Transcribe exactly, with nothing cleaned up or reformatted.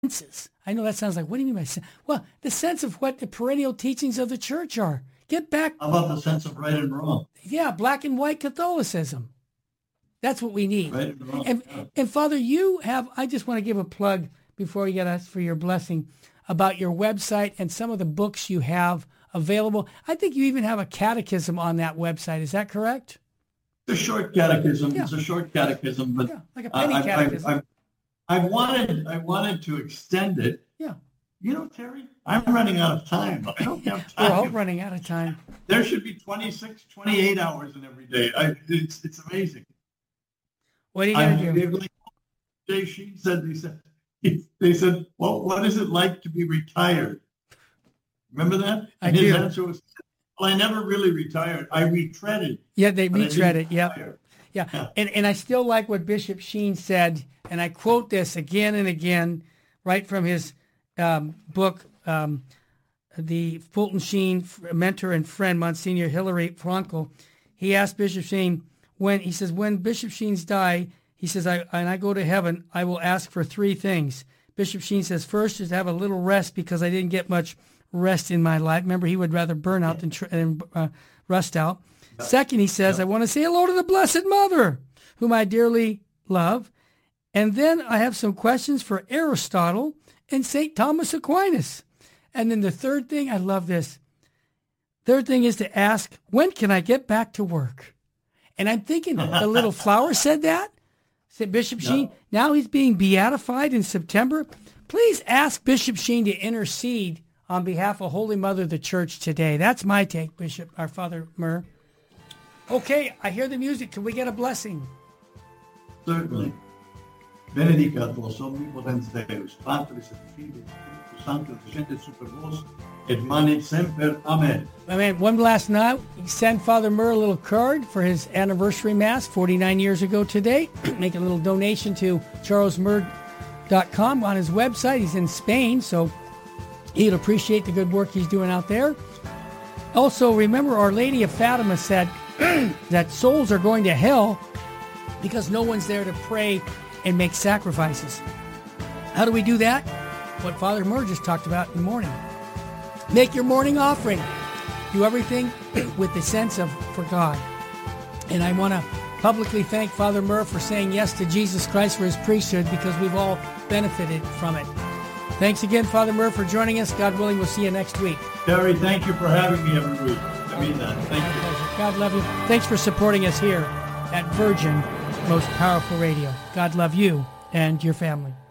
senses. I know that sounds like, what do you mean by sense? Well, the sense of what the perennial teachings of the church are. Get back. How about the sense of right and wrong? Yeah, black and white Catholicism. That's what we need. Right and wrong. And, Yeah. and Father, you have, I just want to give a plug before you get us for your blessing about your website and some of the books you have available. I think you even have a catechism on that website. Is that correct? It's a short catechism. Yeah. It's a short catechism, but Yeah, like a penny I, I, catechism. I, I, I wanted I wanted to extend it. Yeah. You know, Terry, I'm running out of time. I don't have We're all time. running out of time. There should be twenty-six, twenty-eight hours in every day. I, it's it's amazing. What are you I, going to do? like Jay Sheen said, they said, they said, well, what is it like to be retired? Remember that? I And his do. answer was, well, I never really retired. I retreaded. Yeah, they but I retread didn't it. Yeah. retire. Yeah. Yeah. And, and I still like what Bishop Sheen said, and I quote this again and again, right from his um, book, um, the Fulton Sheen mentor and friend, Monsignor Hilary Frankel. He asked Bishop Sheen, when he says, when Bishop Sheen's die, he says, I, and I go to heaven, I will ask for three things. Bishop Sheen says, first is to have a little rest because I didn't get much rest in my life. Remember, he would rather burn out than, tr- than uh, rust out. Second, he says, I want to say hello to the Blessed Mother, whom I dearly love. And then I have some questions for Aristotle and Saint Thomas Aquinas. And then the third thing, I love this. Third thing is to ask, when can I get back to work? And I'm thinking, the little flower said that. Said Bishop Sheen. No. Now he's being beatified in September. Please ask Bishop Sheen to intercede on behalf of Holy Mother of the Church today. That's my take, Bishop, our Father Murr. Okay, I hear the music. Can we get a blessing? Certainly. Benedicat vos omnipotens Deus, Patris et Filii et Spiritus Sanctus, descendet super vos, et manet semper. Amen. I mean, one last night, send Father Murr a little card for his anniversary mass, forty-nine years ago today. Make a little donation to charles murr dot com on his website. He's in Spain, so he'd appreciate the good work he's doing out there. Also, remember Our Lady of Fatima said that souls are going to hell because no one's there to pray and make sacrifices. How do we do that? What Father Murr just talked about in the morning. Make your morning offering. Do everything with the sense of for God. And I want to publicly thank Father Murr for saying yes to Jesus Christ for his priesthood because we've all benefited from it. Thanks again, Father Murr, for joining us. God willing, we'll see you next week. Terry, thank you for having me every week. I mean that. Thank My you. pleasure. God love you. Thanks for supporting us here at Virgin Most Powerful Radio. God love you and your family.